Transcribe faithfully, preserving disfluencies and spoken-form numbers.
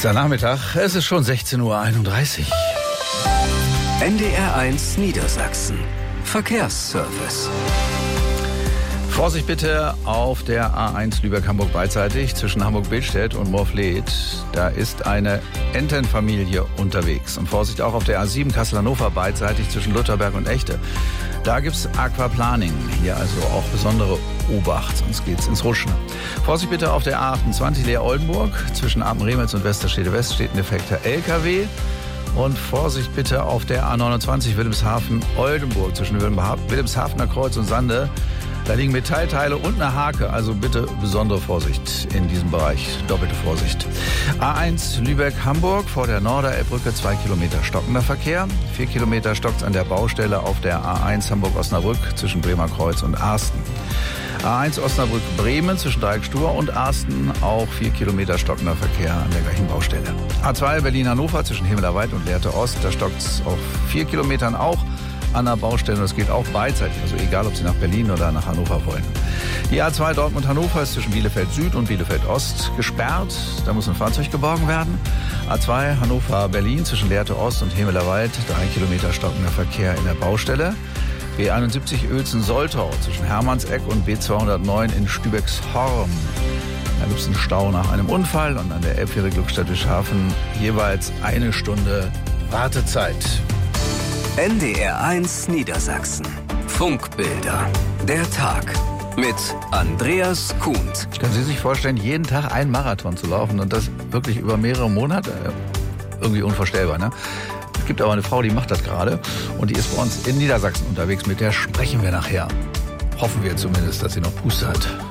Nachmittag, es ist schon sechzehn Uhr einunddreißig. N D R eins Niedersachsen. Verkehrsservice. Vorsicht bitte auf der A eins Lübeck-Hamburg beidseitig zwischen Hamburg-Billstedt und Morfleet. Da ist eine Entenfamilie unterwegs. Und Vorsicht auch auf der A sieben Kassel-Hannover beidseitig zwischen Lutherberg und Echte. Da gibt's Aquaplaning. Hier also auch besondere Obacht, sonst geht's ins Rutschen. Vorsicht bitte auf der A achtundzwanzig Leer-Oldenburg zwischen Apen-Remitz und Westerstede-West steht ein defekter L K W. Und Vorsicht bitte auf der A neunundzwanzig Wilhelmshaven-Oldenburg zwischen Wilhelmshavener Kreuz und Sande. Da liegen Metallteile und eine Hake, also bitte besondere Vorsicht in diesem Bereich, doppelte Vorsicht. A eins Lübeck-Hamburg vor der Norderelbbrücke, zwei Kilometer stockender Verkehr. Vier Kilometer stockt's an der Baustelle auf der A eins Hamburg-Osnabrück zwischen Bremer Kreuz und Arsten. A eins Osnabrück-Bremen zwischen Dreieckstuhr und Arsten, auch vier Kilometer stockender Verkehr an der gleichen Baustelle. A zwei Berlin-Hannover zwischen Himmelerweit und Lehrte Ost, da stockt's auf vier Kilometern auch an der Baustelle. Das geht auch beidseitig, also egal, ob Sie nach Berlin oder nach Hannover wollen. Die A zwei Dortmund-Hannover ist zwischen Bielefeld Süd und Bielefeld Ost gesperrt. Da muss ein Fahrzeug geborgen werden. A zwei Hannover-Berlin zwischen Lehrte Ost und Himmelerweit, drei Kilometer stockender Verkehr in der Baustelle. B einundsiebzig Uelzen-Soltau zwischen Hermannseck und B zweihundertneun in Stübexhorn. Da gibt es einen Stau nach einem Unfall und an der Elbfähre Glückstadt Wischhafen jeweils eine Stunde Wartezeit. N D R eins Niedersachsen. Funkbilder. Der Tag. Mit Andreas Kuhnt. Können Sie sich vorstellen, jeden Tag einen Marathon zu laufen und das wirklich über mehrere Monate? Irgendwie unvorstellbar, ne? Es gibt aber eine Frau, die macht das gerade und die ist bei uns in Niedersachsen unterwegs. Mit der sprechen wir nachher. Hoffen wir zumindest, dass sie noch Puste hat.